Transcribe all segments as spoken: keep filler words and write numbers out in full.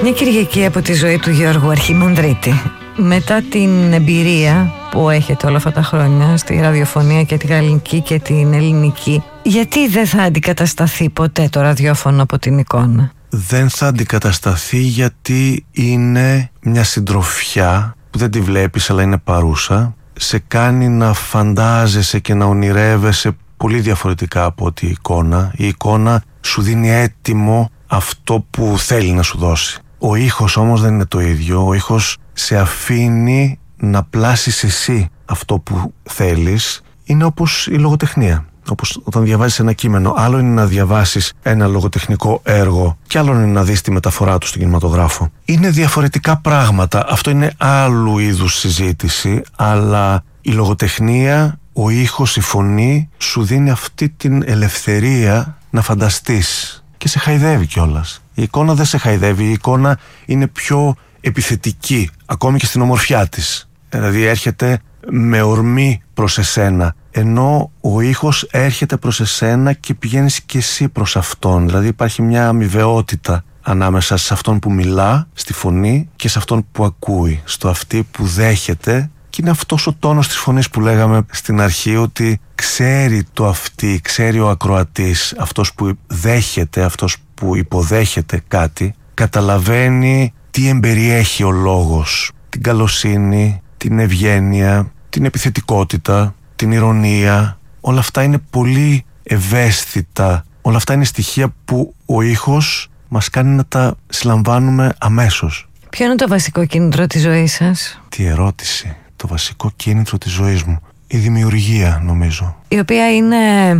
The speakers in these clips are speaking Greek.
Μια Κυριακή από τη ζωή του Γιώργου Αρχιμανδρίτη. Μετά την εμπειρία που έχετε όλα αυτά τα χρόνια στη ραδιοφωνία και τη γαλλική και την ελληνική, γιατί δεν θα αντικατασταθεί ποτέ το ραδιόφωνο από την εικόνα? Δεν θα αντικατασταθεί γιατί είναι μια συντροφιά που δεν τη βλέπεις αλλά είναι παρούσα. Σε κάνει να φαντάζεσαι και να ονειρεύεσαι πολύ διαφορετικά από ότι η εικόνα. Η εικόνα σου δίνει έτοιμο αυτό που θέλει να σου δώσει. Ο ήχος όμως δεν είναι το ίδιο. Ο ήχος σε αφήνει να πλάσεις εσύ αυτό που θέλεις. Είναι όπως η λογοτεχνία. Όπως όταν διαβάζεις ένα κείμενο, άλλο είναι να διαβάσεις ένα λογοτεχνικό έργο και άλλο είναι να δεις τη μεταφορά του στον κινηματογράφο. Είναι διαφορετικά πράγματα. Αυτό είναι άλλου είδους συζήτηση, αλλά η λογοτεχνία, ο ήχος, η φωνή σου δίνει αυτή την ελευθερία να φανταστείς και σε χαϊδεύει κιόλας. Η εικόνα δεν σε χαϊδεύει, η εικόνα είναι πιο επιθετική, ακόμη και στην ομορφιά της. Δηλαδή έρχεται με ορμή προς εσένα, ενώ ο ήχος έρχεται προς εσένα και πηγαίνεις και εσύ προς αυτόν. Δηλαδή υπάρχει μια αμοιβαιότητα ανάμεσα σε αυτόν που μιλά, στη φωνή, και σε αυτόν που ακούει, στο αυτή που δέχεται. Και είναι αυτός ο τόνος της φωνής που λέγαμε στην αρχή, ότι ξέρει το αυτή, ξέρει ο ακροατής, αυτός που δέχεται, αυτός που υποδέχεται κάτι, καταλαβαίνει τι εμπεριέχει ο λόγος, την καλοσύνη, την ευγένεια, την επιθετικότητα, την ηρωνία. Όλα αυτά είναι πολύ ευαίσθητα. Όλα αυτά είναι στοιχεία που ο ήχος μας κάνει να τα συλλαμβάνουμε αμέσως. Ποιο είναι το βασικό κίνητρο της ζωής σας? Τι ερώτηση. Το βασικό κίνητρο της ζωής μου, η δημιουργία, νομίζω. Η οποία είναι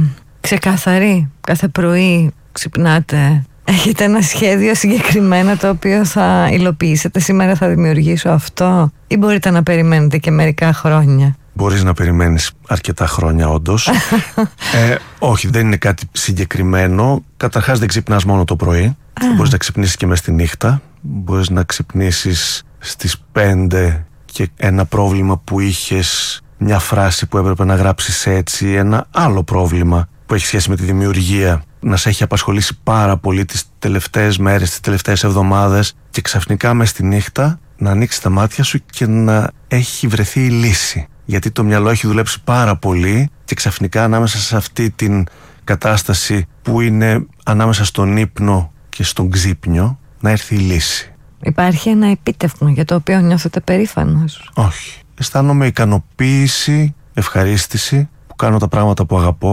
ξεκαθαρή. Κάθε πρωί ξυπνάτε, έχετε ένα σχέδιο συγκεκριμένα το οποίο θα υλοποιήσετε? Σήμερα θα δημιουργήσω αυτό, ή μπορείτε να περιμένετε και μερικά χρόνια? Μπορείς να περιμένεις αρκετά χρόνια, όντως. ε, όχι, δεν είναι κάτι συγκεκριμένο. Καταρχάς δεν ξυπνάς μόνο το πρωί. Μπορείς να ξυπνήσεις και μες τη νύχτα. Μπορείς να ξυπνήσεις στις πέντε και ένα πρόβλημα που είχες, μια φράση που έπρεπε να γράψεις έτσι, ένα άλλο πρόβλημα που έχει σχέση με τη δημιουργία, να σε έχει απασχολήσει πάρα πολύ τις τελευταίες μέρες, τις τελευταίες εβδομάδες, και ξαφνικά μες στη νύχτα να ανοίξεις τα μάτια σου και να έχει βρεθεί η λύση. Γιατί το μυαλό έχει δουλέψει πάρα πολύ και ξαφνικά ανάμεσα σε αυτή την κατάσταση που είναι ανάμεσα στον ύπνο και στον ξύπνιο, να έρθει η λύση. Υπάρχει ένα επίτευγμα για το οποίο νιώθετε περήφανος? Όχι. Αισθάνομαι ικανοποίηση, ευχαρίστηση που κάνω τα πράγματα που αγαπώ.